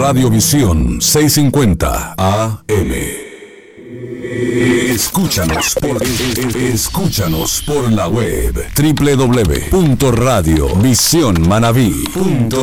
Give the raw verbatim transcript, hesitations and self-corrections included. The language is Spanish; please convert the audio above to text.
Radiovisión seiscientos cincuenta A M. Escúchanos por, escúchanos por la web doble u doble u doble u punto radio visión manabí punto